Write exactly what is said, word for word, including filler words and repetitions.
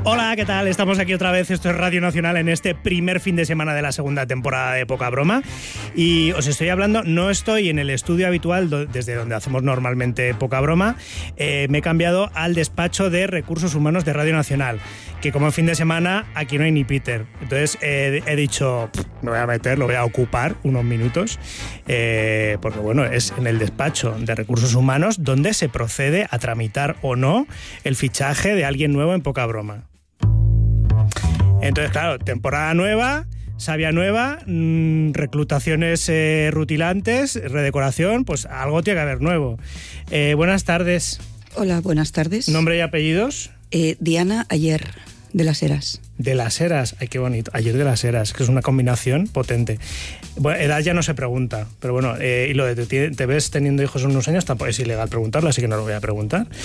Hola, ¿qué tal? Estamos aquí otra vez, esto es Radio Nacional en este primer fin de semana de la segunda temporada de Poca Broma y os estoy hablando, no estoy en el estudio habitual do, desde donde hacemos normalmente Poca Broma, eh, me he cambiado al despacho de Recursos Humanos de Radio Nacional, que como fin de semana aquí no hay ni Peter, entonces eh, he dicho, me voy a meter, lo voy a ocupar unos minutos, eh, porque bueno, es en el despacho de Recursos Humanos donde se procede a tramitar o no el fichaje de alguien nuevo en Poca Broma. Entonces, claro, temporada nueva, savia nueva, mmm, reclutaciones eh, rutilantes, redecoración, pues algo tiene que haber nuevo. Eh, buenas tardes. Hola, buenas tardes. ¿Nombre y apellidos? Eh, Diana Ayer, de Las Heras. De Las Heras, ay, qué bonito. Ayer de Las Heras, que es una combinación potente. Bueno, edad ya no se pregunta, pero bueno, eh, y lo de te, te ves teniendo hijos en unos años tampoco es ilegal preguntarlo, así que no lo voy a preguntar.